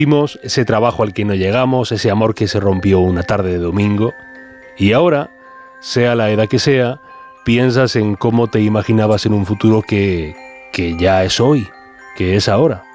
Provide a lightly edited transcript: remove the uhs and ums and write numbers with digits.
ese trabajo al que no llegamos, ese amor que se rompió una tarde de domingo, y ahora, sea la edad que sea, piensas en cómo te imaginabas en un futuro que ya es hoy, que es ahora.